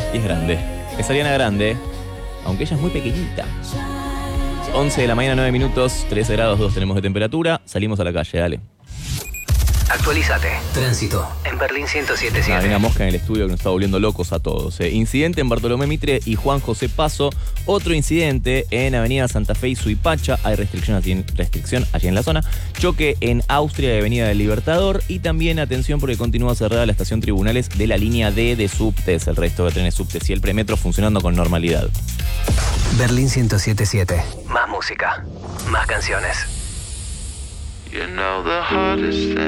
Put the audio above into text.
Y es grande. Es Ariana Grande, aunque ella es muy pequeñita. 11 de la mañana, 9 minutos, 13 grados 2 tenemos de temperatura. Salimos a la calle, dale. Actualizate. Tránsito en Berlín 107.7. Hay una mosca en el estudio que nos está volviendo locos a todos. Incidente en Bartolomé Mitre y Juan José Paso. Otro incidente en Avenida Santa Fe y Suipacha. Hay restricción allí en la zona. Choque en Austria y Avenida del Libertador. Y también atención porque continúa cerrada la estación Tribunales de la línea D de subtes. El resto de trenes subtes y el premetro funcionando con normalidad. Berlín 107.7. Más música, más canciones. You know the hardest thing